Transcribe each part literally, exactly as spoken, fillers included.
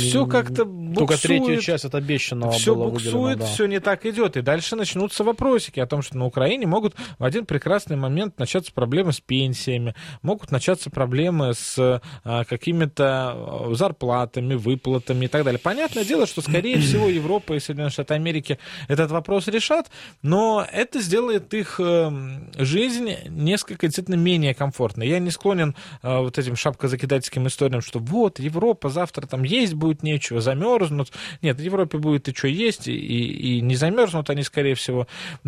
все как-то буксует. Только третью часть от обещанного все было буксует, выделено, да. все не так идет. И дальше начнутся вопросики о том, что на Украине могут в один прекрасный момент начаться проблемы с пенсиями, могут начаться проблемы с а, какими-то зарплатами, выплатами и так далее. Понятное дело, что, скорее всего, Европа и Соединенные Штаты Америки этот вопрос решат, но это сделает их э, жизнь несколько действительно менее комфортной. Я не склонен э, вот этим шапкозакидательским историям, что вот, Европа завтра там есть будет нечего, замерзнут. Нет, в Европе будет и что есть, и, и не замерзнут они, скорее всего.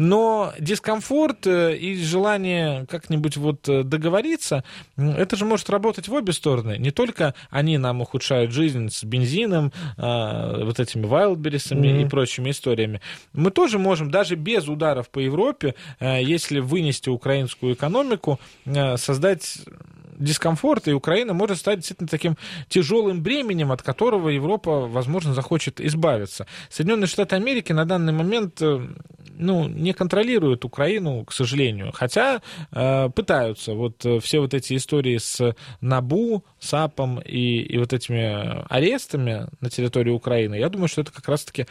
Но дискомфорт э, и желание как-нибудь вот договориться, это же может работать в обе стороны. Не только они нам ухудшают жизнь с бензином, э, вот этими вайлдберрисами mm-hmm. и прочими историями. Мы тоже можем, даже без ударов по Европе, э, если вынести украинскую экономику, э, создать дискомфорт, и Украина может стать действительно таким тяжелым бременем, от которого Европа, возможно, захочет избавиться. Соединенные Штаты Америки на данный момент ну, не контролируют Украину, к сожалению, хотя э, пытаются. Вот э, все вот эти истории с НАБУ, САПом и, и вот этими арестами на территории Украины, я думаю, что это как раз-таки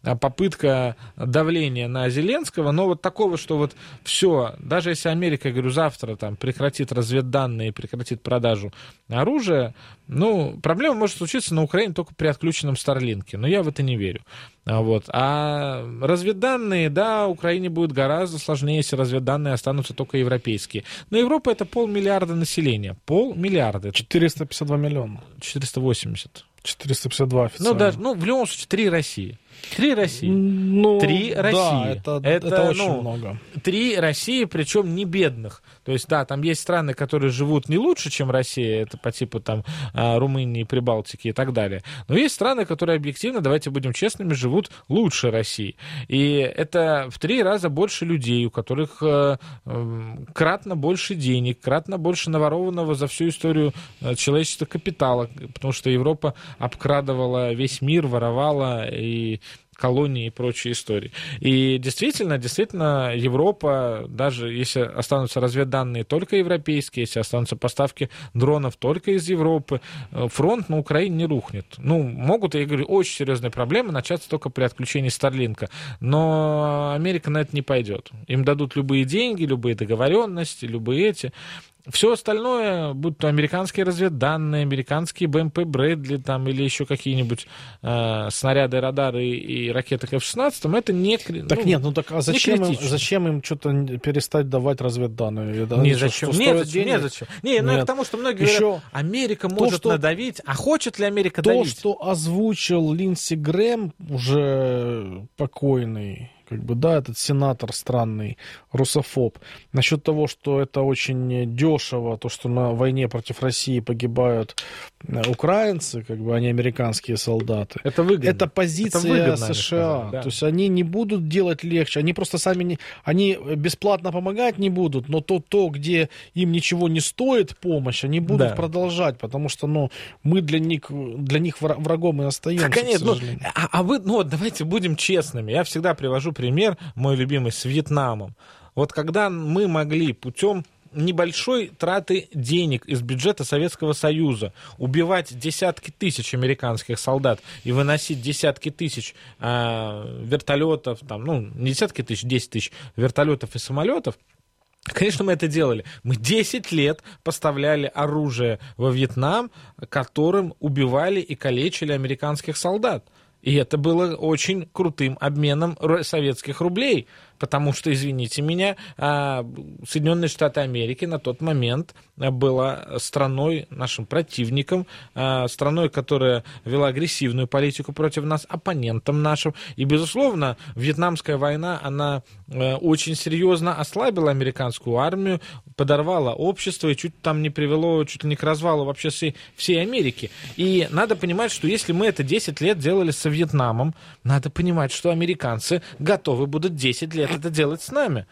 попытка давления на Зеленского, но вот такого, что вот все, даже если Америка, я говорю, завтра там прекратит разведданные, прекратит продажу оружия, ну, проблема может случиться на Украине только при отключенном Старлинке, но я в это не верю. Вот. А разведданные, да, Украине будет гораздо сложнее, если разведданные останутся только европейские. Но Европа — это полмиллиарда населения. Полмиллиарда. четыреста пятьдесят два миллиона. четыреста восемьдесят. четыреста пятьдесят два официально. Ну, даже, ну, в любом случае, три России. Три России. Ну, три России. Да, это, это, это очень ну, много. Три России, причем не бедных. То есть, да, там есть страны, которые живут не лучше, чем Россия, это по типу там Румынии, Прибалтики и так далее. Но есть страны, которые объективно, давайте будем честными, живут лучше России. И это в три раза больше людей, у которых э, э, кратно больше денег, кратно больше наворованного за всю историю человеческого капитала, потому что Европа обкрадывала весь мир, воровала и колонии и прочие истории. И действительно, действительно, Европа, даже если останутся разведданные только европейские, если останутся поставки дронов только из Европы, фронт на Украине не рухнет. Ну, могут, я говорю, очень серьезные проблемы начаться только при отключении Старлинка. Но Америка на это не пойдет. Им дадут любые деньги, любые договоренности, любые эти. Все остальное, будь то американские разведданные, американские бэ эм пэ Брэдли там, или еще какие-нибудь э, снаряды, радары и, и ракеты эф шестнадцать, это не критично. Так ну, нет, ну так а зачем им, зачем им что-то перестать давать разведданные? Не зачем, не зачем, не зачем. Не, ну нет. я к тому, что многие Еще говорят, Америка может то, что, надавить, а хочет ли Америка то, давить? То, что озвучил Линдси Грэм, уже покойный, как бы, да, этот сенатор странный, русофоб, насчет того, что это очень дешево, то, что на войне против России погибают украинцы, как бы, а не американские солдаты. Это выгодно. Это позиция это выгодно, США. Сказали, да. То есть они не будут делать легче, они просто сами не... Они бесплатно помогать не будут, но то, то где им ничего не стоит помощь, они будут да. продолжать, потому что, ну, мы для них, для них врагом и остаемся, конечно, к сожалению. Ну, а, а вы, ну, вот давайте будем честными. Я всегда привожу пример, мой любимый, с Вьетнамом. Вот когда мы могли путем небольшой траты денег из бюджета Советского Союза убивать десятки тысяч американских солдат и выносить десятки тысяч э, вертолетов, там, ну, не десятки тысяч, десять тысяч вертолетов и самолетов, конечно, мы это делали. Мы десять лет поставляли оружие во Вьетнам, которым убивали и калечили американских солдат. И это было очень крутым обменом советских рублей, потому что, извините меня, Соединенные Штаты Америки на тот момент была страной, нашим противником, страной, которая вела агрессивную политику против нас, оппонентом нашим. И, безусловно, Вьетнамская война, она очень серьезно ослабила американскую армию, подорвала общество и чуть там не привело, чуть ли не к развалу вообще всей, всей Америки. И надо понимать, что если мы это десять лет делали со Вьетнамом, надо понимать, что американцы готовы будут десять лет это делать с нами.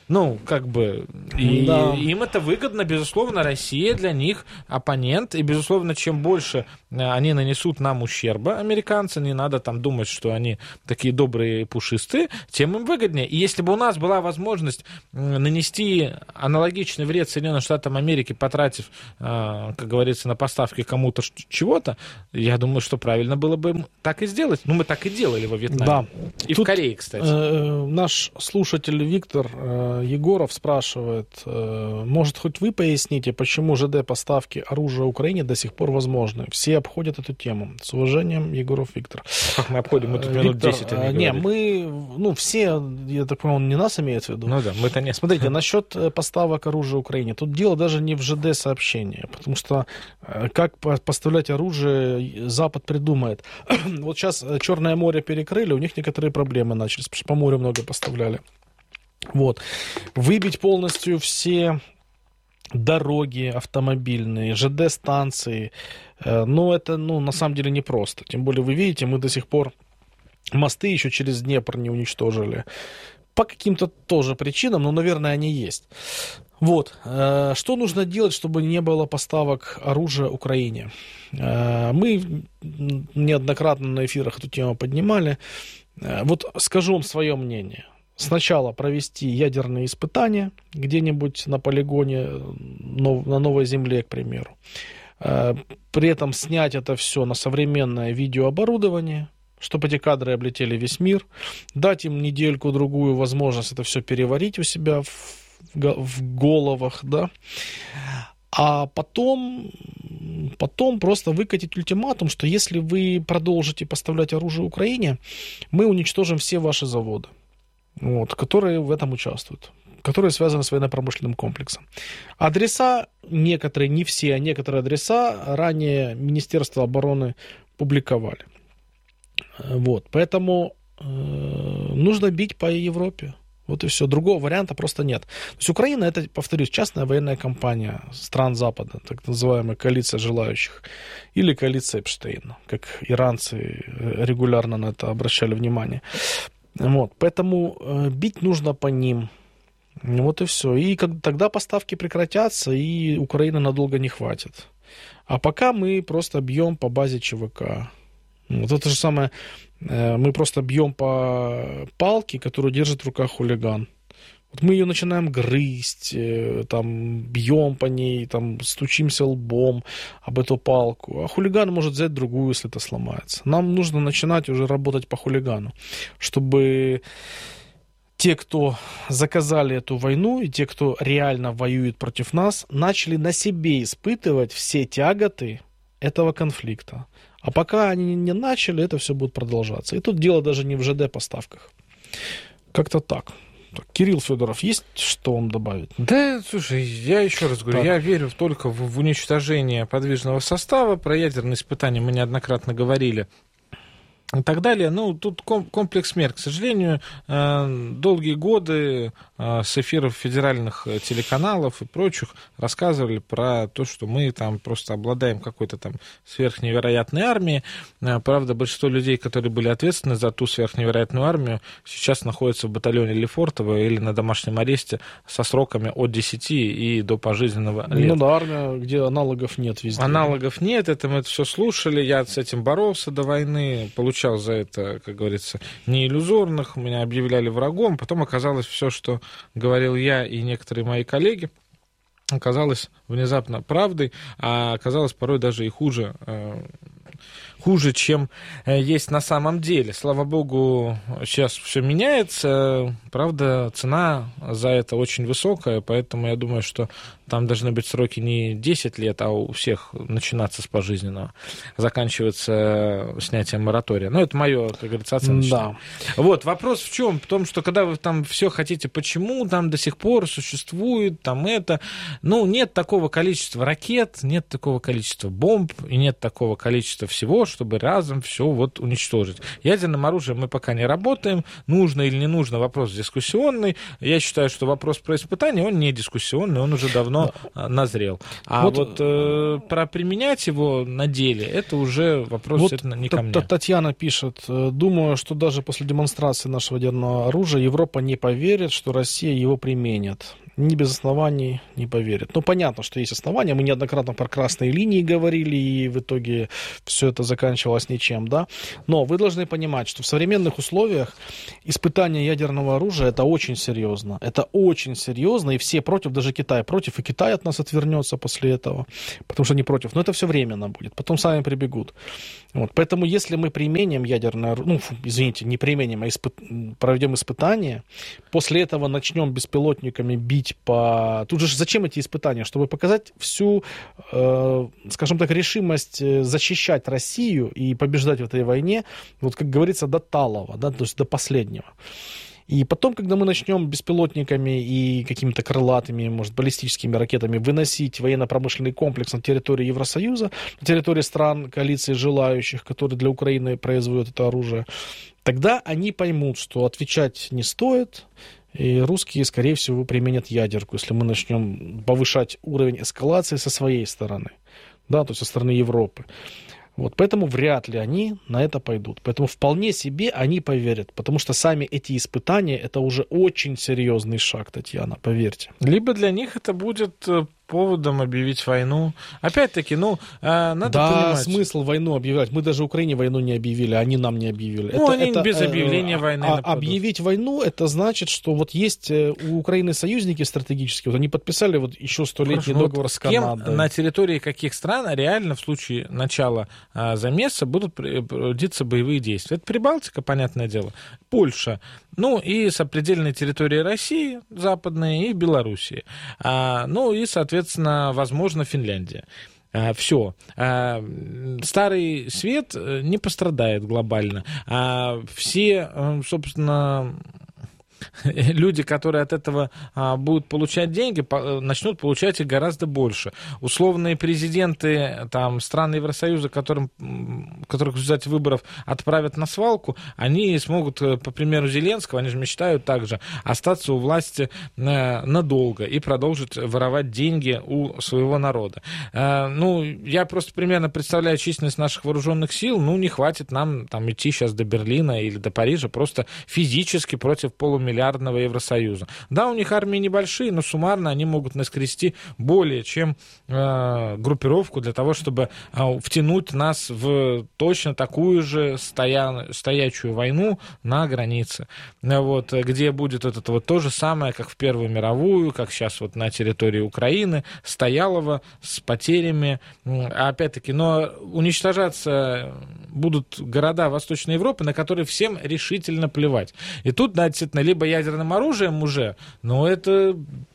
Ну, как бы, и, да. им это выгодно, безусловно, Россия для них оппонент, и, безусловно, чем больше они нанесут нам ущерба, американцы, не надо там думать, что они такие добрые и пушистые, тем им выгоднее. И если бы у нас была возможность нанести аналогичный вред Соединенным Штатам Америки, потратив, как говорится, на поставки кому-то чего-то, я думаю, что правильно было бы так и сделать. Ну, мы так и делали во Вьетнаме. Да. И Тут, в Корее, кстати. Э, наш слушатель Виктор э, Егоров спрашивает, э, может, хоть вы поясните, почему ЖД поставки оружия Украине до сих пор возможны? Все обходят эту тему. С уважением, Егоров Виктор. Как мы обходим? Мы тут минут Виктор, десять э, Не, мы, ну, все, я так понимаю, он не нас имеет в виду. Ну да, мы-то не. Смотрите, насчет поставок оружия Украине. Тут дело даже не в ЖД сообщении, потому что э, как поставлять оружие Запад придумает. Вот сейчас Черное море перекрыли, у них некоторые проблемы начались, потому что по морю много поставляли. Вот. Выбить полностью все дороги автомобильные, ЖД-станции, э, ну, это, ну, на самом деле непросто. Тем более, вы видите, мы до сих пор мосты еще через Днепр не уничтожили. По каким-то тоже причинам, но, наверное, они есть. Вот. Э, что нужно делать, чтобы не было поставок оружия Украине? Э, мы неоднократно на эфирах эту тему поднимали. Э, вот скажу вам свое мнение. Сначала провести ядерные испытания где-нибудь на полигоне на Новой Земле, к примеру. Э, при этом снять это все на современное видеооборудование, чтобы эти кадры облетели весь мир, дать им недельку-другую возможность это все переварить у себя в, в головах, да, а потом, потом просто выкатить ультиматум, что если вы продолжите поставлять оружие Украине, мы уничтожим все ваши заводы, вот, которые в этом участвуют, которые связаны с военно-промышленным комплексом. Адреса некоторые, не все, а некоторые адреса ранее Министерство обороны публиковали. Вот, поэтому э, нужно бить по Европе. Вот и все. Другого варианта просто нет. То есть Украина, это, повторюсь, частная военная компания стран Запада, так называемая коалиция желающих, или коалиция Эпштейна, как иранцы регулярно на это обращали внимание. Вот, поэтому э, бить нужно по ним. Вот и все. И как, тогда поставки прекратятся, и Украины надолго не хватит. А пока мы просто бьем по базе ЧВК. Вот это же самое, мы просто бьем по палке, которую держит в руках хулиган. Вот мы ее начинаем грызть, там, бьем по ней, там, стучимся лбом об эту палку. А хулиган может взять другую, если это сломается. Нам нужно начинать уже работать по хулигану, чтобы те, кто заказали эту войну, и те, кто реально воюет против нас, начали на себе испытывать все тяготы этого конфликта. А пока они не начали, это все будет продолжаться. И тут дело даже не в ЖД-поставках. Как-то так. так. Кирилл Федоров, есть что вам добавить? Да, слушай, я еще раз говорю, так. я верю только в, в уничтожение подвижного состава. Про ядерные испытания мы неоднократно говорили. И так далее. Ну, тут комплекс мер. К сожалению, долгие годы с эфиров федеральных телеканалов и прочих рассказывали про то, что мы там просто обладаем какой-то там сверхневероятной армией. Правда, большинство людей, которые были ответственны за ту сверхневероятную армию, сейчас находятся в батальоне Лефортово или на домашнем аресте со сроками от десяти и до пожизненного лета. Ну да, армия, где аналогов нет везде. Аналогов нет, это мы это все слушали, я с этим боролся до войны, получал за это, как говорится, не иллюзорных, меня объявляли врагом, потом оказалось все, что говорил я и некоторые мои коллеги, оказалось внезапно правдой, а оказалось порой даже и хуже, хуже, чем есть на самом деле. Слава богу, сейчас все меняется, правда, цена за это очень высокая, поэтому я думаю, что там должны быть сроки не десять лет, а у всех начинаться с пожизненного, заканчиваться снятием моратория. Ну, это мое, как говорится, оценочное. Да. Вот, вопрос в чем? В том, что когда вы там все хотите, почему там до сих пор существует там это, ну, нет такого количества ракет, нет такого количества бомб, и нет такого количества всего, чтобы разом все вот уничтожить. Ядерным оружием мы пока не работаем. Нужно или не нужно, вопрос дискуссионный. Я считаю, что вопрос про испытание, он не дискуссионный, он уже давно да. назрел. А вот, вот э, про применять его на деле, это уже вопрос вот это не ко мне. Татьяна пишет, думаю, что даже после демонстрации нашего ядерного оружия Европа не поверит, что Россия его применит. Ни без оснований не поверит. Ну, понятно, что есть основания. Мы неоднократно про красные линии говорили, и в итоге все это заканчивалось ничем, да. Но вы должны понимать, что в современных условиях испытание ядерного оружия это очень серьезно. Это очень серьезно, и все против, даже Китай против, и Китай от нас отвернется после этого, потому что они против. Но это все временно будет, потом сами прибегут. Вот. Поэтому, если мы применим ядерное оружие, ну, фу, извините, не применим, а испы... проведем испытание, после этого начнем беспилотниками бить по... Тут же зачем эти испытания? Чтобы показать всю, э, скажем так, решимость защищать Россию и побеждать в этой войне, вот как говорится, до талого, да, то есть до последнего. И потом, когда мы начнем беспилотниками и какими-то крылатыми, может, баллистическими ракетами выносить военно-промышленный комплекс на территории Евросоюза, на территории стран коалиции желающих, которые для Украины производят это оружие, тогда они поймут, что отвечать не стоит, и русские, скорее всего, применят ядерку, если мы начнем повышать уровень эскалации со своей стороны, да, то есть со стороны Европы. Вот, поэтому вряд ли они на это пойдут. Поэтому вполне себе они поверят, потому что сами эти испытания, это уже очень серьезный шаг, Татьяна, поверьте. Либо для них это будет поводом объявить войну. Опять-таки, ну, э, надо да, понимать... смысл войну объявлять. Мы даже Украине войну не объявили, они нам не объявили. Ну, это, они это, без объявления э, войны а, нападут. Объявить войну, это значит, что вот есть у Украины союзники стратегические, вот они подписали вот еще столетний Хорошо, договор вот с Канадой. Кем, на территории каких стран реально в случае начала а, замеса будут проводиться боевые действия? Это Прибалтика, понятное дело, Польша, ну и сопредельные территории России, западные, и Белоруссии. А, ну и, соответственно, возможно, Финляндия. А, все. А, Старый Свет не пострадает глобально. А, все, собственно... люди, которые от этого а, будут получать деньги, по, начнут получать их гораздо больше. Условные президенты там, стран Евросоюза, которым, которых в результате выборов отправят на свалку, они смогут, по примеру Зеленского, они же мечтают также остаться у власти а, надолго и продолжить воровать деньги у своего народа. А, ну, я просто примерно представляю численность наших вооруженных сил, ну, не хватит нам там, идти сейчас до Берлина или до Парижа просто физически против полумиллиарда миллиардного Евросоюза. Да, у них армии небольшие, но суммарно они могут наскрести более чем э, группировку для того, чтобы э, втянуть нас в точно такую же стоя, стоячую войну на границе, вот, где будет это вот то же самое, как в Первую мировую, как сейчас вот на территории Украины, Стоялова с потерями. Опять-таки, но уничтожаться будут города Восточной Европы, на которые всем решительно плевать. И тут, да, действительно, либо ядерным оружием уже, но это...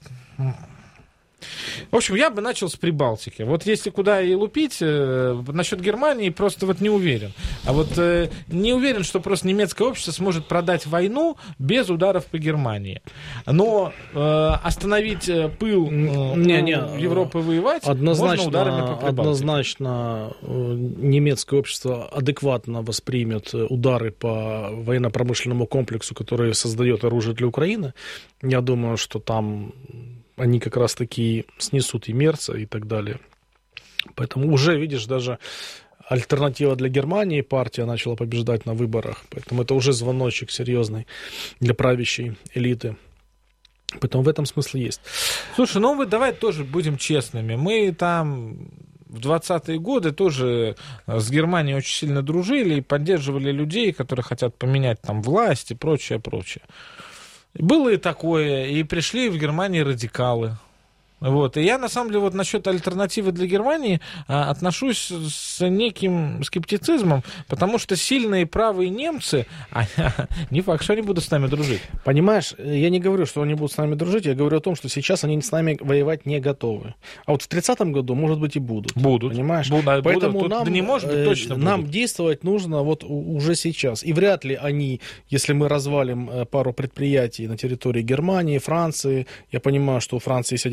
В общем, я бы начал с Прибалтики. Вот если куда и лупить, э, насчет Германии просто вот не уверен. А вот э, не уверен, что просто немецкое общество сможет продать войну без ударов по Германии. Но э, остановить пыл э, не, не, Европы воевать однозначно, можно ударами по Прибалтике. Однозначно немецкое общество адекватно воспримет удары по военно-промышленному комплексу, который создает оружие для Украины. Я думаю, что там... они как раз-таки снесут и Мерца и так далее. Поэтому уже, видишь, даже альтернатива для Германии, партия начала побеждать на выборах. Поэтому это уже звоночек серьезный для правящей элиты. Поэтому в этом смысл есть. Слушай, ну мы давай тоже будем честными. Мы там... в двадцатые годы тоже с Германией очень сильно дружили и поддерживали людей, которые хотят поменять там власть и прочее, прочее. Было и такое, и пришли в Германии радикалы. Вот. И я, на самом деле, вот насчет альтернативы для Германии а, отношусь с неким скептицизмом, потому что сильные правые немцы, а, не факт, что они будут с нами дружить. Понимаешь, я не говорю, что они будут с нами дружить, я говорю о том, что сейчас они с нами воевать не готовы. А вот в тридцатом году, может быть, и будут. Будут. Понимаешь? Будут. Поэтому будут. нам, да не может быть, точно нам будут. действовать нужно вот уже сейчас. И вряд ли они, если мы развалим пару предприятий на территории Германии, Франции, я понимаю, что у Франции есть ядерное оружие,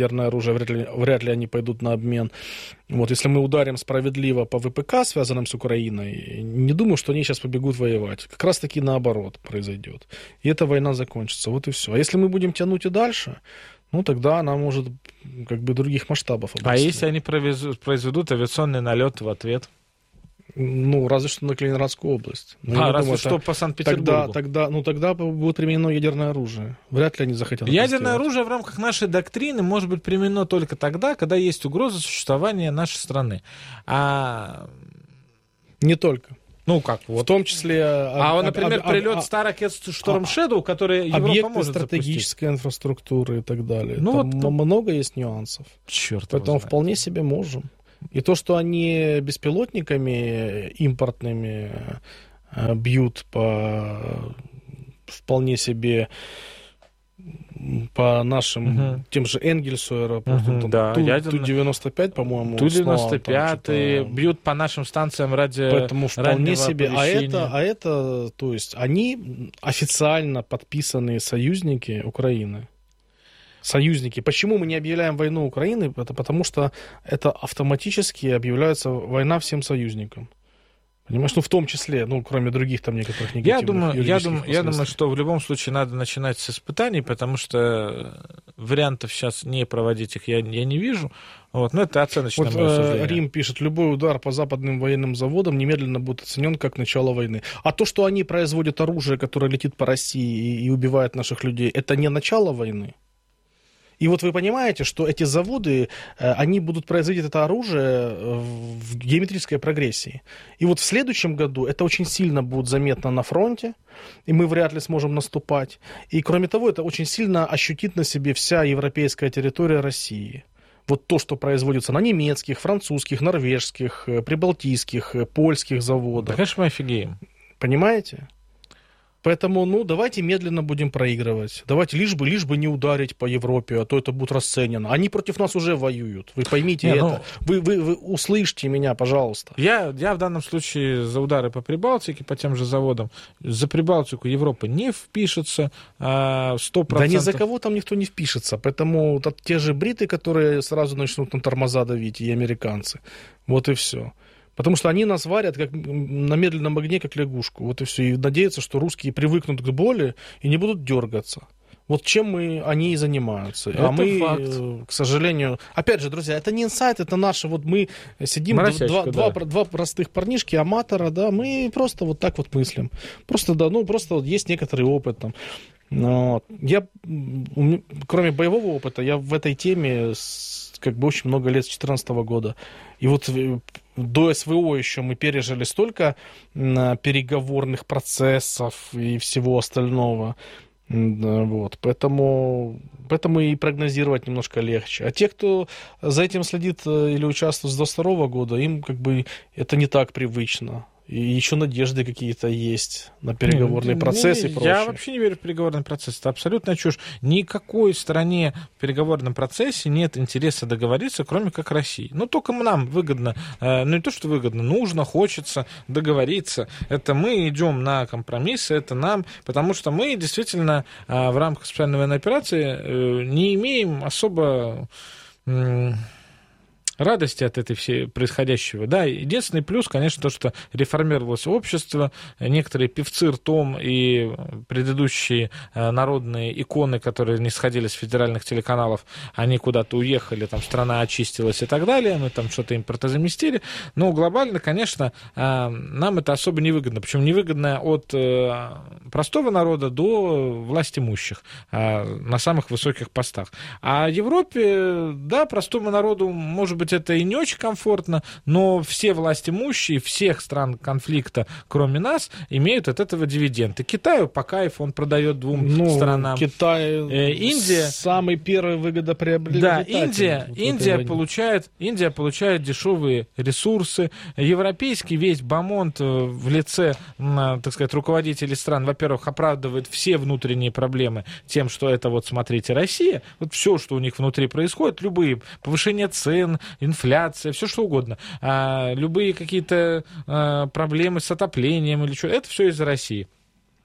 оружие, вряд ли, вряд ли они пойдут на обмен. Вот, если мы ударим справедливо по ВПК, связанным с Украиной, не думаю, что они сейчас побегут воевать. Как раз-таки наоборот произойдет. И эта война закончится. Вот и все. А если мы будем тянуть и дальше, ну, тогда она может как бы других масштабов обрасти. А если они провезут, произведут авиационный налет в ответ? Ну, разве что на Калининградскую область. Но а, разве думаю, что так, по Санкт-Петербургу. Тогда, тогда, ну, тогда будет применено ядерное оружие. Вряд ли они захотят. Ядерное оружие в рамках нашей доктрины может быть применено только тогда, когда есть угроза существования нашей страны. А... Не только. Ну, как вот. В том числе... А, об, например, об, прилет об, Star Rocket Storm Shadow, который Европа объекты может стратегической запустить. Инфраструктуры и так далее. Ну, там вот, много есть нюансов. Черт Поэтому вполне себе можем. И то, что они беспилотниками импортными бьют по вполне себе по нашим, угу. тем же Энгельсу аэропорту, угу, да, Ту девяносто пять, по-моему, Ту девяносто пять бьют по нашим станциям ради Поэтому вполне себе. А это, а это, то есть, они официально подписанные союзники Украины. Союзники. Почему мы не объявляем войну Украины? Это потому что это автоматически объявляется война всем союзникам. Понимаешь, ну в том числе, ну кроме других там некоторых негативных. Я думаю, я думаю, я думаю, что в любом случае надо начинать с испытаний, потому что вариантов сейчас не проводить их я, я не вижу. Вот, но это оценочное вот, мое суждение. Рим пишет, любой удар по западным военным заводам немедленно будет оценен как начало войны. А то, что они производят оружие, которое летит по России и, и убивает наших людей, это не начало войны. И вот вы понимаете, что эти заводы, они будут производить это оружие в геометрической прогрессии. И вот в следующем году это очень сильно будет заметно на фронте, и мы вряд ли сможем наступать. И кроме того, это очень сильно ощутит на себе вся европейская территория России. Вот то, что производится на немецких, французских, норвежских, прибалтийских, польских заводах. Да, конечно, мы офигеем. Понимаете? Поэтому, ну, давайте медленно будем проигрывать. Давайте лишь бы, лишь бы не ударить по Европе, а то это будет расценено. Они против нас уже воюют. Вы поймите не, это. Ну, вы, вы, вы услышьте меня, пожалуйста. Я, я в данном случае за удары по Прибалтике, по тем же заводам. За Прибалтику Европа не впишется сто процентов. Да ни за кого там никто не впишется. Поэтому вот, те же бриты, которые сразу начнут на тормоза давить, и американцы. Вот и все. Потому что они нас варят как на медленном огне, как лягушку. Вот и все. И надеются, что русские привыкнут к боли и не будут дергаться. Вот чем мы, они и занимаются. Это а мы, факт. К сожалению... Опять же, друзья, это не инсайт, это наше... Вот мы сидим, Моросячка, два, да. два, два простых парнишки, аматора, да, мы просто вот так вот мыслим. Просто, да, ну, просто вот есть некоторый опыт там. Вот. Я, кроме боевого опыта, я в этой теме как бы очень много лет, с две тысячи четырнадцатого года. И вот до СВО еще мы пережили столько переговорных процессов и всего остального. Вот. Поэтому, поэтому и прогнозировать немножко легче. А те, кто за этим следит или участвует с двадцать второго года, им как бы это не так привычно. И еще надежды какие-то есть на переговорный процесс не, и прочее. Я вообще не верю в переговорный процесс. Это абсолютно чушь. Никакой стране в переговорном процессе нет интереса договориться, кроме как России. Ну, только нам выгодно, ну, не то, что выгодно, нужно, хочется договориться. Это мы идем на компромиссы, это нам, потому что мы действительно в рамках специальной военной операции не имеем особо... радости от этой всей происходящего. Да, единственный плюс, конечно, то, что реформировалось общество, некоторые певцы ртом и предыдущие народные иконы, которые не сходили с федеральных телеканалов, они куда-то уехали, там страна очистилась и так далее, мы там что-то импортозаместили. Но глобально, конечно, нам это особо не выгодно. Причем невыгодно от простого народа до власть имущих на самых высоких постах. А Европе, да, простому народу, может быть, это и не очень комфортно, но все властимущие всех стран конфликта, кроме нас, имеют от этого дивиденды. Китаю по кайфу, он продает двум ну, странам. Китай э, Индия, самый первый выгодоприобретатель. Да, Индия, вот Индия, получает, Индия получает дешевые ресурсы. Европейский весь бомонд в лице, так сказать, руководителей стран, во-первых, оправдывает все внутренние проблемы тем, что это вот, смотрите, Россия, вот все, что у них внутри происходит, любые повышения цен, инфляция, все что угодно, а, любые какие-то а, проблемы с отоплением или что, это все из-за России.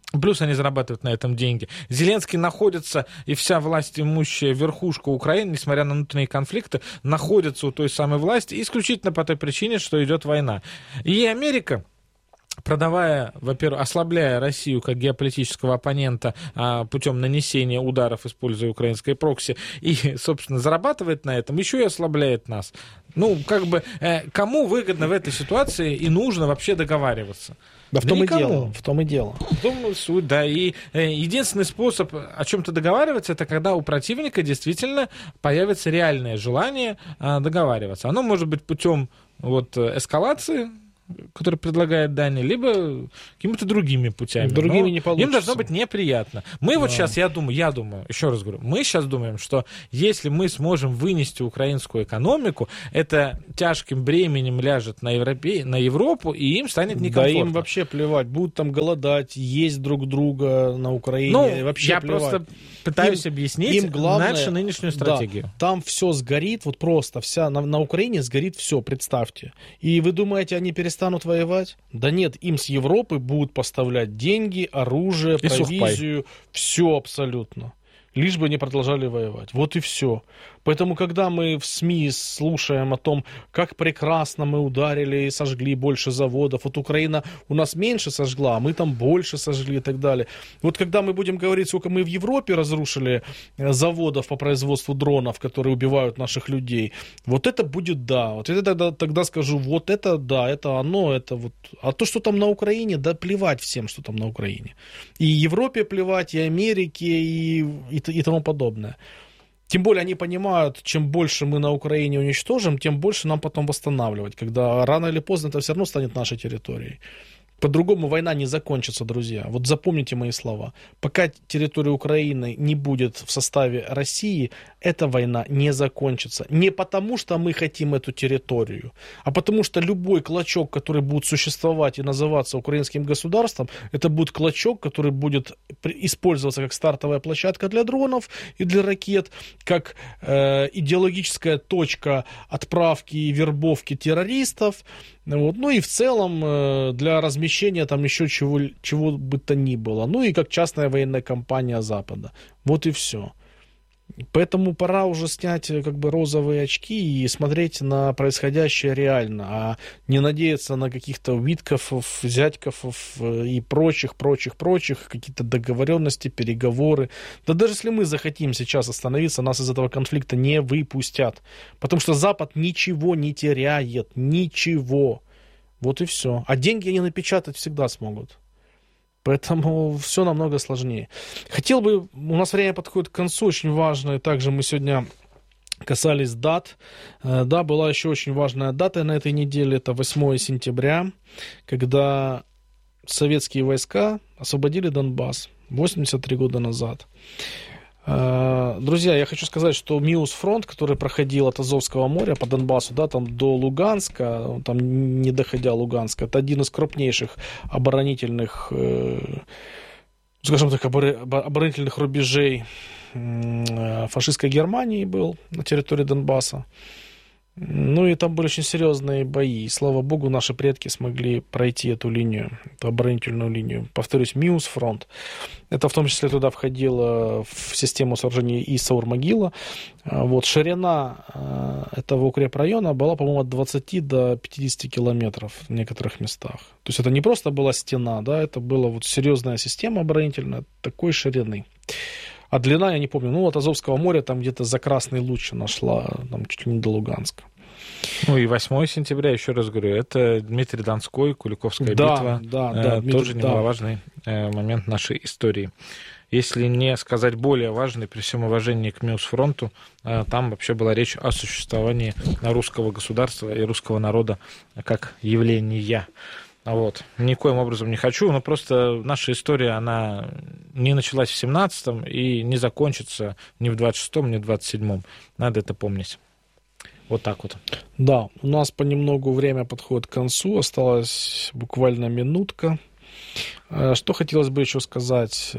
Плюс они зарабатывают на этом деньги. Зеленский находится, и вся власть имущая верхушка Украины, несмотря на внутренние конфликты, находится у той самой власти исключительно по той причине, что идет война. И Америка, продавая, во-первых, ослабляя Россию как геополитического оппонента а, путем нанесения ударов, используя украинское прокси, и, собственно, зарабатывает на этом, еще и ослабляет нас. Ну, как бы, э, кому выгодно в этой ситуации и нужно вообще договариваться? Да, в Да том никому. и дело. В том и дело. В том суть, да. И э, единственный способ о чем-то договариваться, это когда у противника действительно появится реальное желание э, договариваться. Оно может быть путем вот, эскалации, который предлагает Дания, либо какими-то другими путями. Другими не получится. Им должно быть неприятно. Мы да. вот сейчас, я думаю, я думаю, еще раз говорю, мы сейчас думаем, что если мы сможем вынести украинскую экономику, это тяжким бременем ляжет на, Европе, на Европу, и им станет некомфортно. Да им вообще плевать. Будут там голодать, есть друг друга на Украине. Ну, вообще я плевать. просто пытаюсь им, объяснить им главное, нашу нынешнюю стратегию. Да, там все сгорит, вот просто вся, на, на Украине сгорит все, представьте. И вы думаете, они перестанут станут воевать? Да нет, им с Европы будут поставлять деньги, оружие, и провизию, сухпай. Все абсолютно. Лишь бы они продолжали воевать. Вот и все. Поэтому, когда мы в СМИ слушаем о том, как прекрасно мы ударили и сожгли больше заводов, вот Украина у нас меньше сожгла, а мы там больше сожгли и так далее. Вот когда мы будем говорить, сколько мы в Европе разрушили заводов по производству дронов, которые убивают наших людей, вот это будет да. Вот я тогда, тогда скажу, вот это да, это оно, это вот. А то, что там на Украине, да плевать всем, что там на Украине. И Европе плевать, и Америке, и, и, и тому подобное. Тем более они понимают, чем больше мы на Украине уничтожим, тем больше нам потом восстанавливать, когда рано или поздно это все равно станет нашей территорией. По-другому война не закончится, друзья. Вот запомните мои слова. Пока территория Украины не будет в составе России, эта война не закончится. Не потому, что мы хотим эту территорию, а потому, что любой клочок, который будет существовать и называться украинским государством, это будет клочок, который будет использоваться как стартовая площадка для дронов и для ракет, как э, идеологическая точка отправки и вербовки террористов. Вот. Ну и в целом э, для размещения там еще чего, чего бы то ни было. Ну и как частная военная компания Запада. Вот и все. Поэтому пора уже снять как бы розовые очки и смотреть на происходящее реально, а не надеяться на каких-то Виткофов, Зятьковов и прочих, прочих, прочих, какие-то договоренности, переговоры. Да даже если мы захотим сейчас остановиться, нас из этого конфликта не выпустят. Потому что Запад ничего не теряет, ничего. Вот и все. А деньги они напечатать всегда смогут. Поэтому все намного сложнее. Хотел бы, у нас время подходит к концу, очень важно, и также мы сегодня касались дат. Да, была еще очень важная дата на этой неделе, это восьмое сентября, когда советские войска освободили Донбасс восемьдесят три года назад. Друзья, я хочу сказать, что Миус-фронт, который проходил от Азовского моря по Донбассу, да, там до Луганска, там не доходя Луганска, это один из крупнейших оборонительных, скажем так, оборонительных рубежей фашистской Германии был на территории Донбасса. Ну и там были очень серьезные бои. И, слава богу, наши предки смогли пройти эту линию, эту оборонительную линию. Повторюсь, Миус-фронт. Это в том числе туда входило в систему сооружений и Саур-могила. Вот, ширина этого укрепрайона была, по-моему, от двадцати до пятидесяти километров в некоторых местах. То есть это не просто была стена, да, это была вот серьезная система оборонительная такой ширины. А длина, я не помню, ну, от Азовского моря там где-то за Красный Луч она шла, там чуть ли не до Луганска. Ну и восьмое сентября, еще раз говорю, это Дмитрий Донской, Куликовская да, битва. Да, э, да, тоже Дмитрий, немаловажный да. момент нашей истории. Если не сказать более важный, при всем уважении к Миус-фронту, э, там вообще была речь о существовании русского государства и русского народа как явления. Вот. Никоим образом не хочу, но просто наша история, она не началась в семнадцатом и не закончится ни в двадцать шестом, ни в двадцать седьмом. Надо это помнить. Вот так вот. Да, у нас понемногу время подходит к концу, осталась буквально минутка. Что хотелось бы еще сказать?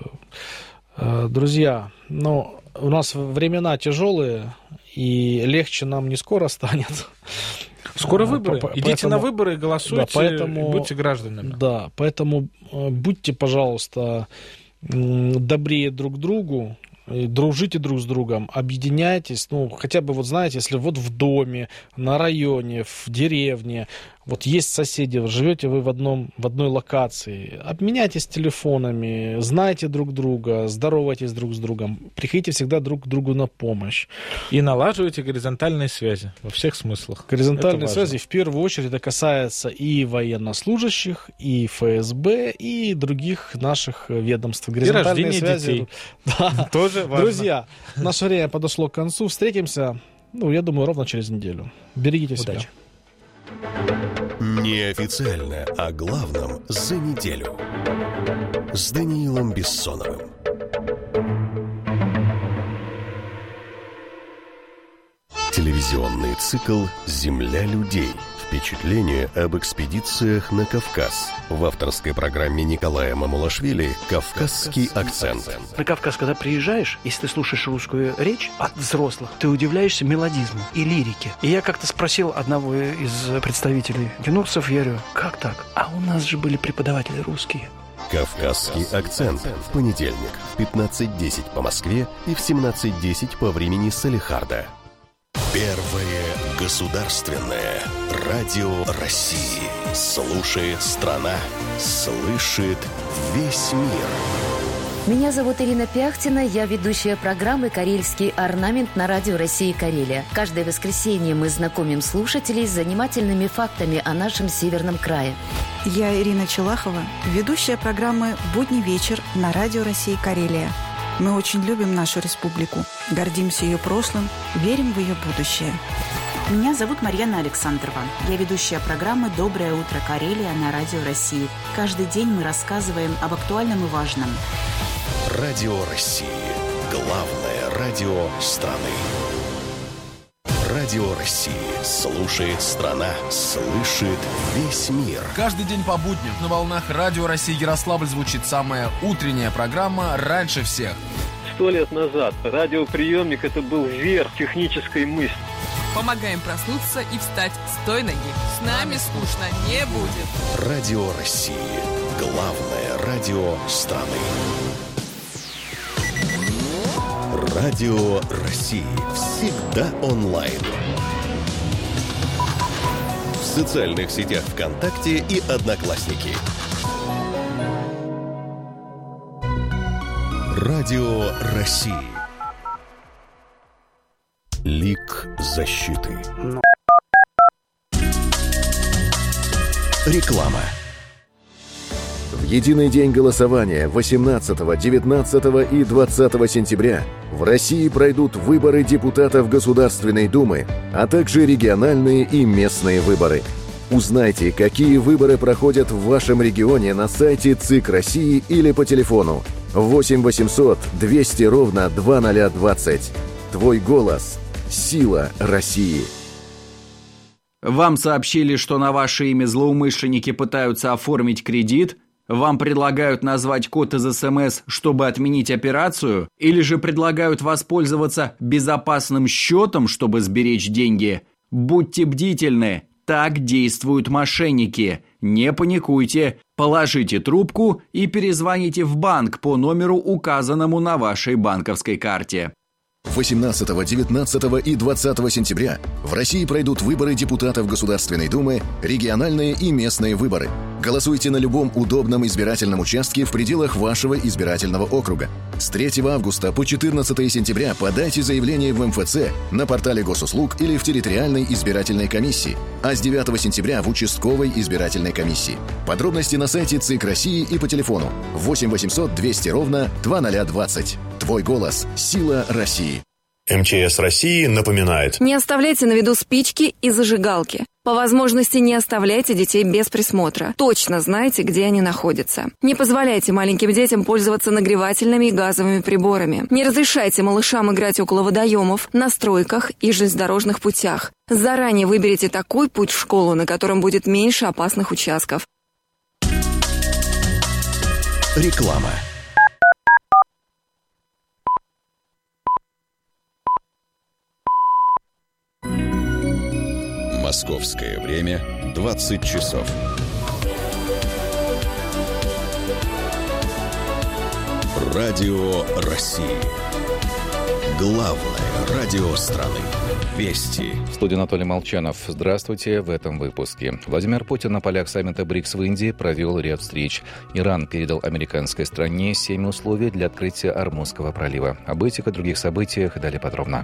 Друзья, ну, у нас времена тяжелые, и легче нам не скоро станет. Скоро выборы. По- Идите поэтому, на выборы, голосуйте, да, поэтому, и будьте гражданами. Да, поэтому будьте, пожалуйста, добрее друг к другу, дружите друг с другом, объединяйтесь, ну, хотя бы, вот знаете, если вот в доме, на районе, в деревне, вот есть соседи, живете вы в, одном, в одной локации, обменяйтесь телефонами, знайте друг друга, здоровайтесь друг с другом, приходите всегда друг к другу на помощь. И налаживайте горизонтальные связи во всех смыслах. Горизонтальные связи, в первую очередь, это касается и военнослужащих, и эф эс бэ, и других наших ведомств. Горизонтальные и рождение связи. детей. Да. Тоже важно. Друзья, наше время подошло к концу. Встретимся, ну, я думаю, ровно через неделю. Берегите себя. Удачи. Неофициально о главном за неделю с Даниилом Бессоновым. Телевизионный цикл «Земля людей». Впечатления об экспедициях на Кавказ. В авторской программе Николая Мамулашвили «Кавказский акцент». На Кавказ, когда приезжаешь, если ты слушаешь русскую речь от взрослых, ты удивляешься мелодизму и лирике. И я как-то спросил одного из представителей юнурсов, я говорю, как так? А у нас же были преподаватели русские. «Кавказский акцент» в понедельник в пятнадцать десять по Москве и в семнадцать десять по времени Салехарда. Первое государственное радио России. Слушает страна, слышит весь мир. Меня зовут Ирина Пяхтина, я ведущая программы «Карельский орнамент» на радио России Карелия. Каждое воскресенье мы знакомим слушателей с занимательными фактами о нашем северном крае. Я Ирина Челахова, ведущая программы «Будний вечер» на радио России Карелия. Мы очень любим нашу республику, гордимся ее прошлым, верим в ее будущее. Меня зовут Марьяна Александрова. Я ведущая программы «Доброе утро, Карелия» на радио России. Каждый день мы рассказываем об актуальном и важном. Радио России. Главное радио страны. Радио России. Слушает страна, слышит весь мир. Каждый день по будням на волнах Радио России Ярославль звучит самая утренняя программа «Раньше всех». Сто лет назад радиоприемник – это был верх технической мысли. Помогаем проснуться и встать с той ноги. С нами скучно не будет. Радио России. Главное радио страны. Радио России. Всегда онлайн. В социальных сетях ВКонтакте и Одноклассники. Радио России. Лик защиты. Реклама. В единый день голосования восемнадцатого, девятнадцатого и двадцатого сентября в России пройдут выборы депутатов Государственной Думы, а также региональные и местные выборы. Узнайте, какие выборы проходят в вашем регионе на сайте ЦИК России или по телефону восемь восемьсот двести ровно двадцать двадцать. Твой голос – сила России. Вам сообщили, что на ваше имя злоумышленники пытаются оформить кредит? Вам предлагают назвать код из эс эм эс, чтобы отменить операцию? Или же предлагают воспользоваться безопасным счетом, чтобы сберечь деньги? Будьте бдительны, так действуют мошенники. Не паникуйте, положите трубку и перезвоните в банк по номеру, указанному на вашей банковской карте. восемнадцатого, девятнадцатого и двадцатого сентября в России пройдут выборы депутатов Государственной Думы, региональные и местные выборы. Голосуйте на любом удобном избирательном участке в пределах вашего избирательного округа. С третьего августа по четырнадцатое сентября подайте заявление в эм эф цэ, на портале госуслуг или в территориальной избирательной комиссии, а с девятого сентября в участковой избирательной комиссии. Подробности на сайте ЦИК России и по телефону восемь восемьсот двести ровно двадцать двадцать. Твой голос – сила России. эм че эс России напоминает. Не оставляйте на виду спички и зажигалки. По возможности не оставляйте детей без присмотра. Точно знайте, где они находятся. Не позволяйте маленьким детям пользоваться нагревательными и газовыми приборами. Не разрешайте малышам играть около водоемов, на стройках и железнодорожных путях. Заранее выберите такой путь в школу, на котором будет меньше опасных участков. Реклама. Московское время двадцать часов. Радио России. Главное радио страны. Вести. В студии Анатолий Молчанов. Здравствуйте. В этом выпуске. Владимир Путин на полях саммита БРИКС в Индии провел ряд встреч. Иран передал американской стране семь условий для открытия Ормузского пролива. Об этих и других событиях далее подробно.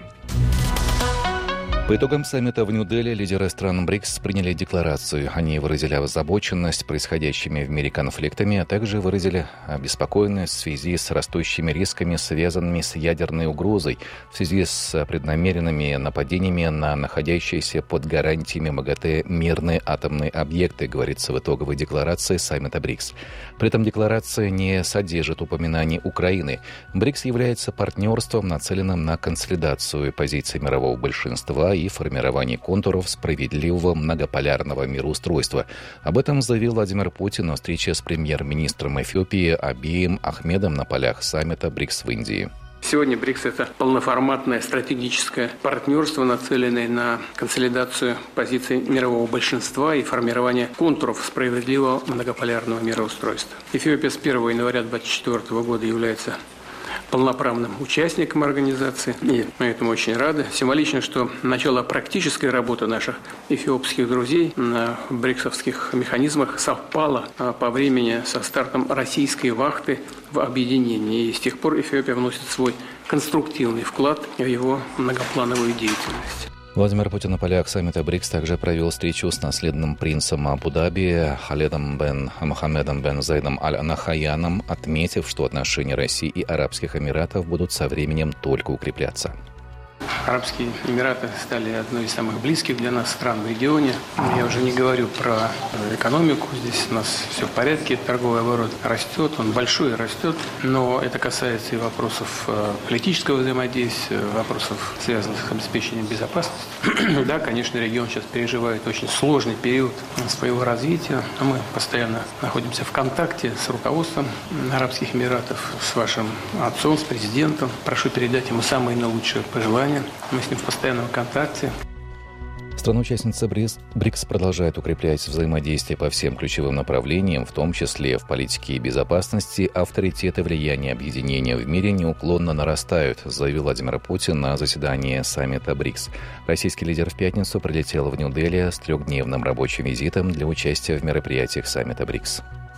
По итогам саммита в Нью-Дели лидеры стран БРИКС приняли декларацию. Они выразили озабоченность происходящими в мире конфликтами, а также выразили обеспокоенность в связи с растущими рисками, связанными с ядерной угрозой, в связи с преднамеренными нападениями на находящиеся под гарантиями МАГАТЭ мирные атомные объекты, говорится в итоговой декларации саммита БРИКС. При этом декларация не содержит упоминаний Украины. БРИКС является партнерством, нацеленным на консолидацию позиций мирового большинства и формирование контуров справедливого многополярного мироустройства. Об этом заявил Владимир Путин на встрече с премьер-министром Эфиопии Абием Ахмедом на полях саммита БРИКС в Индии. Сегодня БРИКС – это полноформатное стратегическое партнерство, нацеленное на консолидацию позиций мирового большинства и формирование контуров справедливого многополярного мироустройства. Эфиопия с первого января две тысячи двадцать четвёртого года является полноправным участником организации, и мы этому очень рады. Символично, что начало практической работы наших эфиопских друзей на бриксовских механизмах совпало по времени со стартом российской вахты в объединении, и с тех пор Эфиопия вносит свой конструктивный вклад в его многоплановую деятельность. Владимир Путин на полях саммита БРИКС также провел встречу с наследным принцем Абу-Даби Халедом бен Мохаммедом бен Заидом Аль-Нахаяном, отметив, что отношения России и Арабских Эмиратов будут со временем только укрепляться. Арабские Эмираты стали одной из самых близких для нас стран в регионе. Я уже не говорю про экономику. Здесь у нас все в порядке. Торговый оборот растет, он большой и растет. Но это касается и вопросов политического взаимодействия, вопросов, связанных с обеспечением безопасности. Да, конечно, регион сейчас переживает очень сложный период своего развития. Мы постоянно находимся в контакте с руководством Арабских Эмиратов, с вашим отцом, с президентом. Прошу передать ему самые наилучшие пожелания. Мы с ним в постоянном контакте. Страна-участница БРИКС продолжает укреплять взаимодействие по всем ключевым направлениям, в том числе в политике и безопасности. Авторитет и влияние объединения в мире неуклонно нарастают, заявил Владимир Путин на заседании саммита БРИКС. Российский лидер в пятницу прилетел в Нью-Дели с трехдневным рабочим визитом для участия в мероприятиях саммита БРИКС.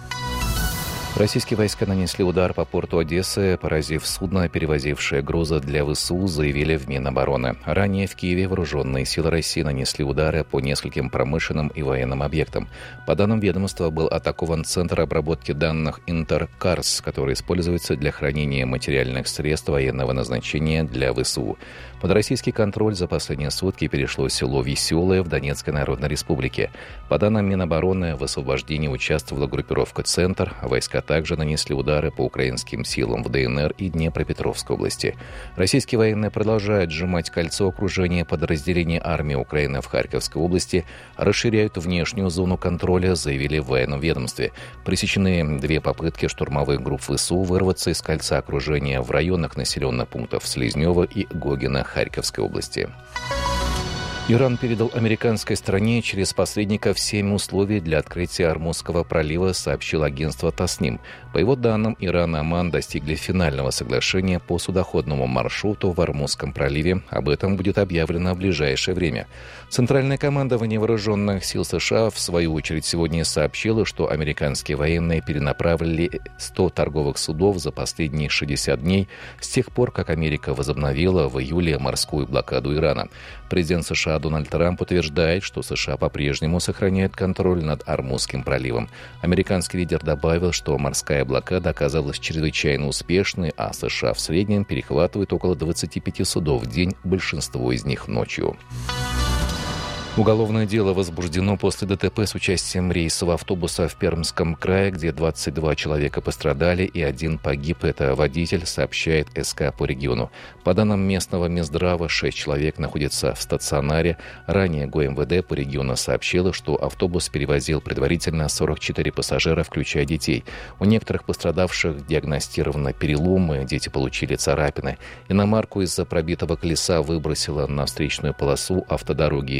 Российские войска нанесли удар по порту Одессы, поразив судно, перевозившее грузы для ВСУ, заявили в Минобороны. Ранее в Киеве вооруженные силы России нанесли удары по нескольким промышленным и военным объектам. По данным ведомства, был атакован центр обработки данных Интеркарс, который используется для хранения материальных средств военного назначения для ВСУ. Под российский контроль за последние сутки перешло село Веселое в Донецкой Народной Республике. По данным Минобороны, в освобождении участвовала группировка «Центр». Войска также нанесли удары по украинским силам в ДНР и Днепропетровской области. Российские военные продолжают сжимать кольцо окружения подразделений армии Украины в Харьковской области, расширяют внешнюю зону контроля, заявили в военном ведомстве. Пресечены две попытки штурмовых групп ВСУ вырваться из кольца окружения в районах населенных пунктов Слизнева и Гогина Харьковской области. Иран передал американской стороне через посредников семь условий для открытия Ормузского пролива, сообщил агентство Тасним. По его данным, Иран и Оман достигли финального соглашения по судоходному маршруту в Ормузском проливе. Об этом будет объявлено в ближайшее время. Центральное командование вооруженных сил США, в свою очередь, сегодня сообщило, что американские военные перенаправили сто торговых судов за последние шестьдесят дней с тех пор, как Америка возобновила в июле морскую блокаду Ирана. Президент США Дональд Трамп утверждает, что США по-прежнему сохраняют контроль над Ормузским проливом. Американский лидер добавил, что морская блокада оказалась чрезвычайно успешной, а США в среднем перехватывают около двадцати пяти судов в день, большинство из них ночью. Уголовное дело возбуждено после ДТП с участием рейсового автобуса в Пермском крае, где двадцать два человека пострадали и один погиб. Это водитель, сообщает СК по региону. По данным местного Минздрава, шесть человек находятся в стационаре. Ранее ГОМВД по региону сообщило, что автобус перевозил предварительно сорок четыре пассажира, включая детей. У некоторых пострадавших диагностированы переломы, дети получили царапины. Иномарку из-за пробитого колеса выбросило на встречную полосу автодороги Пермь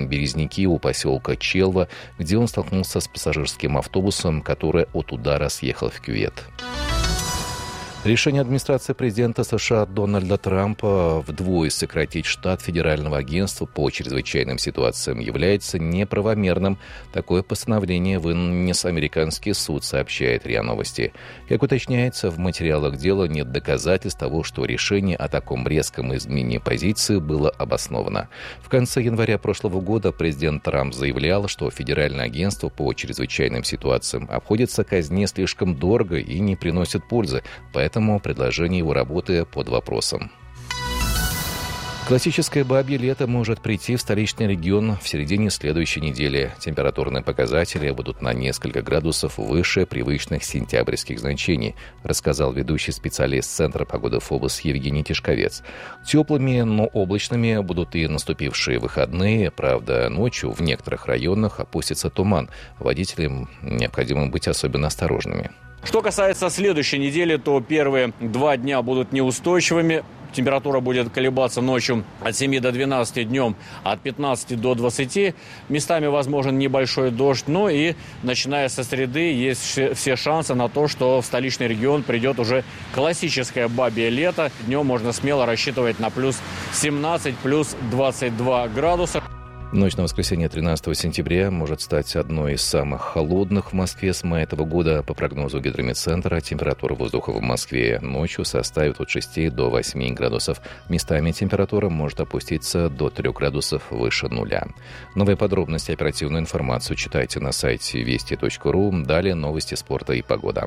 Березники у поселка Челва, где он столкнулся с пассажирским автобусом, который от удара съехал в кювет. Решение администрации президента США Дональда Трампа вдвое сократить штат Федерального агентства по чрезвычайным ситуациям является неправомерным. Такое постановление вынес американский суд, сообщает РИА Новости. Как уточняется, в материалах дела нет доказательств того, что решение о таком резком изменении позиции было обосновано. В конце января прошлого года президент Трамп заявлял, что Федеральное агентство по чрезвычайным ситуациям обходится казне слишком дорого и не приносит пользы, поэтому Поэтому предложение его работы под вопросом. Классическое бабье лето может прийти в столичный регион в середине следующей недели. Температурные показатели будут на несколько градусов выше привычных сентябрьских значений, рассказал ведущий специалист Центра погоды ФОБОС Евгений Тишковец. Теплыми, но облачными будут и наступившие выходные. Правда, ночью в некоторых районах опустится туман. Водителям необходимо быть особенно осторожными. Что касается следующей недели, то первые два дня будут неустойчивыми. Температура будет колебаться ночью от семи до двенадцати, днем от пятнадцати до двадцати. Местами возможен небольшой дождь. Ну и начиная со среды есть все шансы на то, что в столичный регион придет уже классическое бабье лето. Днем можно смело рассчитывать на плюс семнадцать, плюс двадцать два градуса. Ночь на воскресенье тринадцатого сентября может стать одной из самых холодных в Москве с мая этого года. По прогнозу Гидрометцентра, температура воздуха в Москве ночью составит от шести до восьми градусов. Местами температура может опуститься до трёх градусов выше нуля. Новые подробности и оперативную информацию читайте на сайте вести точка ру. Далее новости спорта и погода.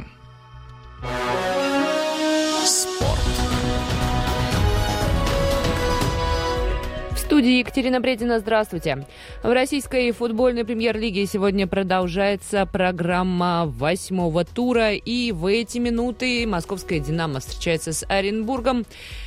Спорт. В студии Екатерина Бредина. Здравствуйте. В российской футбольной премьер-лиге сегодня продолжается программа восьмого тура. И в эти минуты московская «Динамо» встречается с Оренбургом.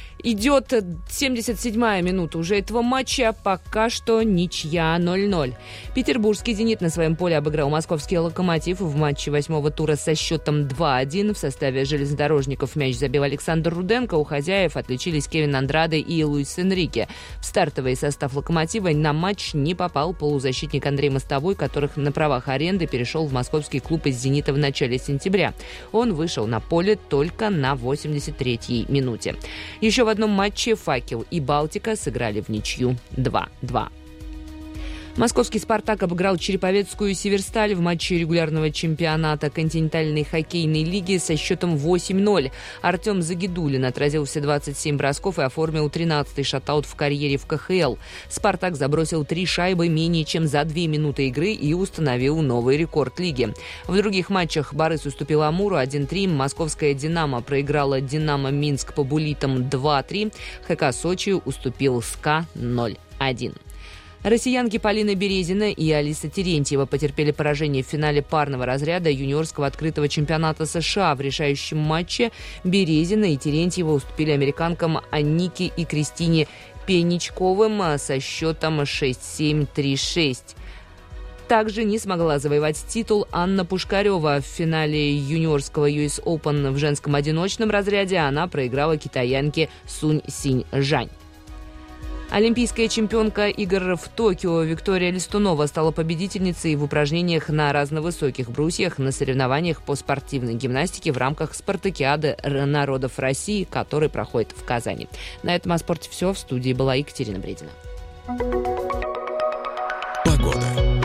Идет семьдесят седьмая минута уже этого матча, пока что ничья ноль ноль. Петербургский «Зенит» на своем поле обыграл московский «Локомотив» в матче восьмого тура со счетом два один. В составе железнодорожников мяч забил Александр Руденко. У хозяев отличились Кевин Андраде и Луис Энрике. В стартовый состав «Локомотива» на матч не попал полузащитник Андрей Мостовой, который на правах аренды перешел в московский клуб из «Зенита» в начале сентября. Он вышел на поле только на восемьдесят третьей минуте. Еще в В одном матче «Факел» и «Балтика» сыграли в ничью два два. Московский «Спартак» обыграл Череповецкую «Северсталь» в матче регулярного чемпионата континентальной хоккейной лиги со счетом восемь ноль. Артем Загидулин отразил все двадцать семь бросков и оформил тринадцатый шатаут в карьере в ка ха эл. «Спартак» забросил три шайбы менее чем за две минуты игры и установил новый рекорд лиги. В других матчах Барыс уступил Амуру один три, московская «Динамо» проиграла «Динамо Минск» по буллитам два три, ХК Сочи уступил СКА ноль один. Россиянки Полина Березина и Алиса Терентьева потерпели поражение в финале парного разряда юниорского открытого чемпионата США. В решающем матче Березина и Терентьева уступили американкам Аннике и Кристине Пеничковым со счетом шесть семь три шесть. Также не смогла завоевать титул Анна Пушкарева. В финале юниорского ю эс Open в женском одиночном разряде она проиграла китаянке Сунь Синь Жань. Олимпийская чемпионка игр в Токио Виктория Листунова стала победительницей в упражнениях на разновысоких брусьях на соревнованиях по спортивной гимнастике в рамках спартакиады народов России, который проходит в Казани. На этом о спорте все. В студии была Екатерина Бредина. Погода.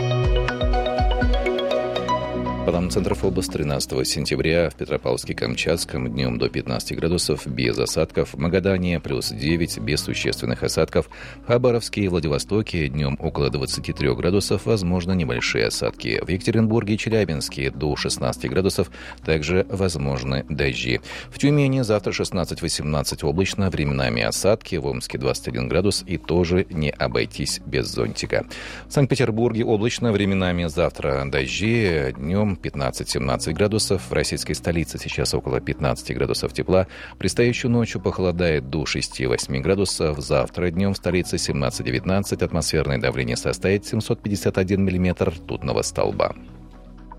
По данным Центра ФОБОС, тринадцатого сентября в Петропавловске-Камчатском днем до пятнадцати градусов без осадков, в Магадане плюс девять без существенных осадков, в Хабаровске и Владивостоке днем около двадцати трёх градусов, возможно небольшие осадки. В Екатеринбурге и Челябинске до шестнадцати градусов, также возможны дожди. В Тюмени завтра шестнадцать-восемнадцать облачно, временами осадки, в Омске двадцать один градус и тоже не обойтись без зонтика. В Санкт-Петербурге облачно, временами завтра дожди, днем пятнадцать-семнадцать градусов. В российской столице сейчас около пятнадцати градусов тепла. Предстоящую ночью похолодает до шести-восьми градусов. Завтра днем в столице семнадцать-девятнадцать. Атмосферное давление составит семьсот пятьдесят один миллиметр ртутного столба.